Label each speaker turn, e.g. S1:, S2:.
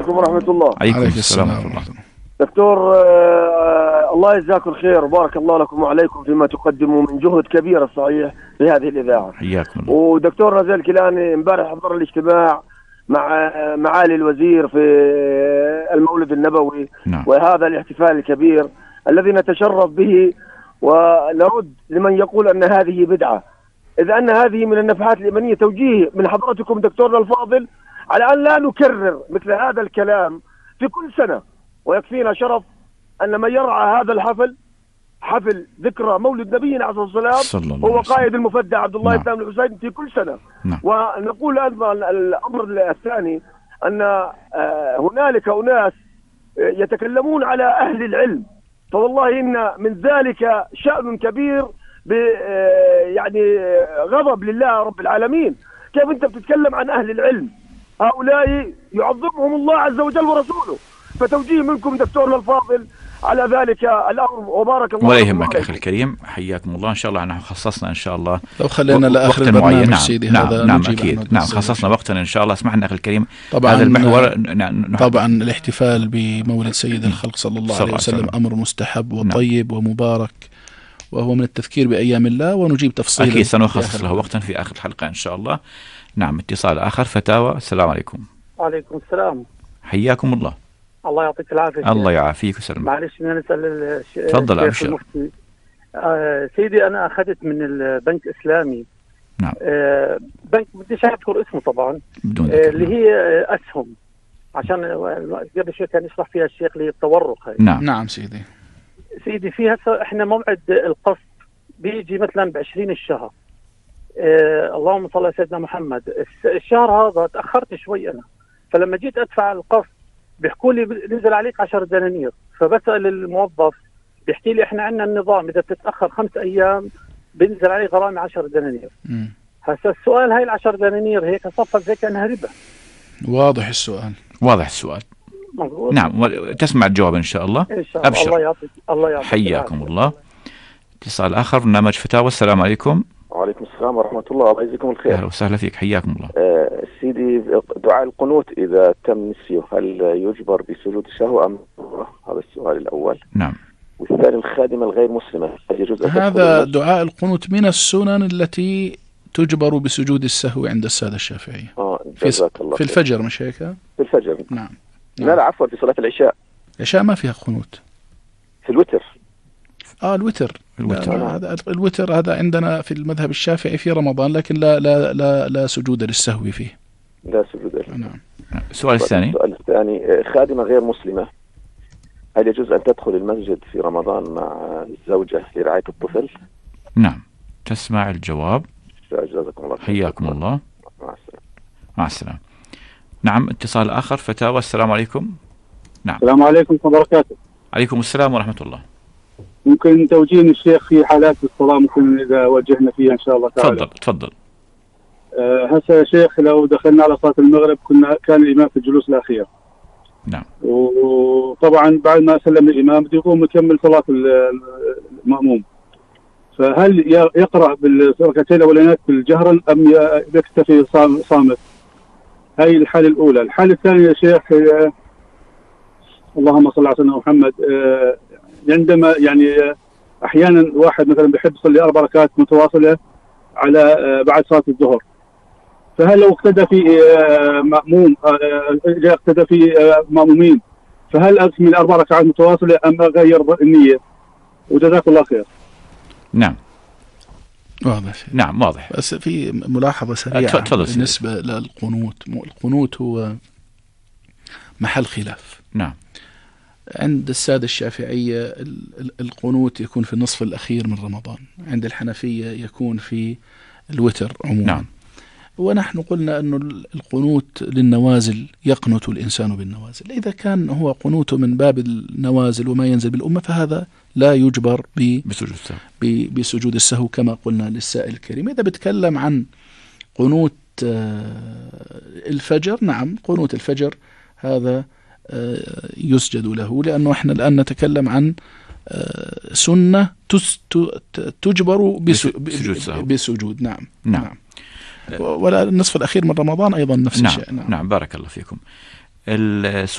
S1: عليكم ورحمة الله.
S2: عليكم السلام ورحمة الله.
S1: دكتور الله يجزاكم الخير وبارك الله لكم وعليكم فيما تقدموا من جهد كبير الصحيح في هذه الإذاعة.
S2: حياكم الله.
S1: ودكتور نزال كيلاني امبارح حضر الاجتماع مع معالي الوزير في المولد النبوي.
S2: نعم.
S1: وهذا الاحتفال الكبير الذي نتشرف به، ونرد لمن يقول أن هذه بدعة، إذ أن هذه من النفحات الإيمانية. توجيه من حضرتكم دكتورنا الفاضل على أن لا نكرر مثل هذا الكلام في كل سنة، ويكفينا شرف أن من يرعى هذا الحفل، حفل ذكرى مولد نبينا عليه الصلاة والسلام، هو قائد المفدى عبد الله بن الحسين في كل سنة. ونقول أيضا الأمر الثاني أن هنالك أناس يتكلمون على أهل العلم، فوالله إن من ذلك شأن كبير يعني غضب لله رب العالمين. كيف أنت بتتكلم عن أهل العلم؟ هؤلاء يعظمهم الله عز وجل ورسوله. فتوجيه منكم دكتورنا الفاضل على ذلك الأمر، وبارك الله.
S2: ولا يهمك أخي الكريم، حياكم الله. إن شاء الله نحن خصصنا إن شاء الله
S3: لو خلينا لآخر البرنامج.
S2: نعم
S3: سيدي
S2: نعم
S3: هذا
S2: نعم أكيد. نعم خصصنا وقتا إن شاء الله. اسمحنا أخي الكريم
S3: طبعا
S2: هذا المحور.
S3: طبعا الاحتفال بمولد سيد الخلق صلى الله عليه وسلم أمر مستحب وطيب ومبارك، وهو من التذكير بأيام الله، ونجيب تفصيلا.
S2: أكيد سنخصص له وقتا في آخر الحلقة إن شاء الله. نعم. اتصال آخر. فتاوى. السلام عليكم.
S4: وعليكم السلام.
S2: حياكم الله.
S4: الله يعطيك العافية.
S2: الله يعافيك وسلم.
S4: معلش بدنا نسأل
S2: تفضل
S4: الشيخ المفتي. سيدي أنا أخذت من البنك الإسلامي.
S2: نعم.
S4: بنك بديش أذكر اسمه طبعا،
S2: بدون
S4: اللي هي أسهم، عشان قبل شوي كان يشرح فيها الشيخ اللي التورق هاي.
S2: نعم
S3: نعم سيدي.
S4: سيدي في هسه احنا موعد القسط بيجي مثلا ب20 الشهر. اللهم صل على سيدنا محمد. الشهر هذا تأخرت شوي أنا، فلما جيت أدفع القسط بيحكوا لي نزل عليك 10 دنانير. فبسأل الموظف بيحكي لي احنا عندنا النظام اذا بتتأخر 5 ايام بينزل عليه غرامة 10 دنانير. هسه السؤال هاي ال10 دنانير هيك صفت زي كأنها ربا.
S3: واضح السؤال.
S2: واضح السؤال.
S4: مضبوط.
S2: نعم. تسمع الجواب إن شاء الله.
S4: إن شاء الله.
S2: أبشر.
S4: الله يعطيك.
S2: حياكم الله. اتصال آخر. برنامج فتاوى. السلام عليكم.
S5: وعليكم السلام ورحمة الله. الله يجزيكم الخير.
S2: أهلا وسهلا فيك. حياكم الله.
S5: سيدي دعاء القنوت إذا تم نسيه هل يجبر بسجود السهو أم؟ هذا السؤال الأول.
S2: نعم.
S5: والثاني الخادمة الغير مسلمة هل يجوز
S3: هذا دعاء القنوت من السنن التي تجبر بسجود السهو عند السادة الشافعية. في الفجر مش هيك؟ في
S5: الفجر.
S3: نعم.
S5: لا عفوا في صلاة العشاء.
S3: العشاء ما فيها قنوت.
S5: في الوتر.
S3: الوتر. الوتر هذا عندنا في المذهب الشافعي في رمضان، لكن لا سجود للسهو فيه.
S5: لا سجود له.
S3: نعم.
S2: السؤال الثاني.
S5: خادمة غير مسلمة هل يجوز أن تدخل المسجد في رمضان مع الزوجة لرعاية الطفل؟
S2: نعم. تسمع الجواب.
S5: جزاكم الله.
S2: حياكم الله.
S5: مع السلامة.
S2: مع السلامة. نعم. اتصال آخر. فتاوى. السلام عليكم. نعم.
S6: السلام عليكم ورحمة الله وبركاته.
S2: عليكم السلام ورحمة الله.
S6: ممكن توجيه الشيخ في حالات الصلاة ممكن إذا وجهنا فيها إن شاء الله تعالى.
S2: تفضل.
S6: هسه يا شيخ لو دخلنا على صلاة المغرب كان الإمام في الجلوس الأخير.
S2: نعم.
S6: وطبعا بعد ما سلم الإمام بده يقوم يكمل صلاة المأموم، فهل يقرأ بالركعتين الأولانيات بالجهر أم يكتفي صامت؟ هاي الحالة الأولى. الحالة الثانية يا شيخ اللهم صل على سيدنا محمد. عندما يعني أحيانا واحد مثلا بيحب يصلي 4 ركعات متواصلة على بعد صلاة الظهر، فهل لو اقتدى في مأموم اقتدى في مأمومين فهل أكمل 4 ركعات متواصلة أم أغير النية؟ وجزاك الله خير.
S2: نعم.
S3: واضح.
S2: نعم واضح.
S3: بس في ملاحظة سريعة بالنسبة للقنوت. القنوت هو محل خلاف.
S2: نعم.
S3: عند السادة الشافعية القنوت يكون في النصف الأخير من رمضان، عند الحنفية يكون في الوتر عموما.
S2: نعم.
S3: ونحن قلنا أن القنوت للنوازل يقنت الإنسان بالنوازل. إذا كان هو قنوته من باب النوازل وما ينزل بالأمة فهذا لا يجبر بسجود السهو كما قلنا للسائل الكريم. إذا بتكلم عن قنوت الفجر، نعم قنوت الفجر هذا يسجد له، لأنه احنا الآن نتكلم عن سنة تجبر بسجود. نعم. ولا النصف الأخير من رمضان أيضا نفس الشيء.
S2: نعم. بارك الله فيكم.